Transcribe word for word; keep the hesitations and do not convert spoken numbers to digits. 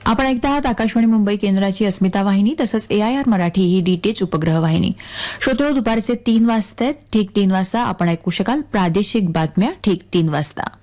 आपण ऐकता आहात आकाशवाणी मुंबई केंद्राची अस्मिता वाहिनी तसंच एआयआर मराठी ही डीटीएच उपग्रह वाहिनी. श्रोते दुपारचे तीन वाजता ठीक तीन वाजता आपण ऐकू शकाल प्रादेशिक बातम्या ठीक तीन वाजता.